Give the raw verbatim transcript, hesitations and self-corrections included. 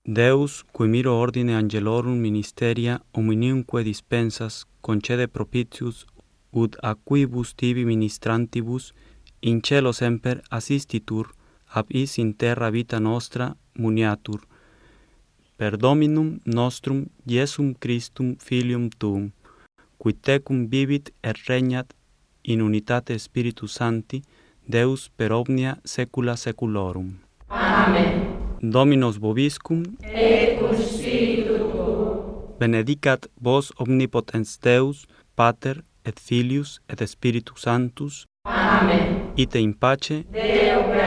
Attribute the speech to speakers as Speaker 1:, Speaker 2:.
Speaker 1: Deus, qui miro ordine angelorum ministeria omniumque dispensas, concede propitius ut aquibus tibi ministrantibus in cielo semper assistitur, ab is in terra vita nostra muniatur. Per Dominum nostrum Iesum Christum Filium Tuum, qui tecum vivit et regnat in unitate Spiritus Sancti, Deus per omnia saecula saeculorum.
Speaker 2: Amen.
Speaker 1: Dominus vobiscum,
Speaker 2: Et cum spiritu tuo.
Speaker 1: benedicat vos omnipotens Deus, Pater et Filius et Spiritus Sanctus.
Speaker 2: Amen.
Speaker 1: Ite in pace,
Speaker 2: Deo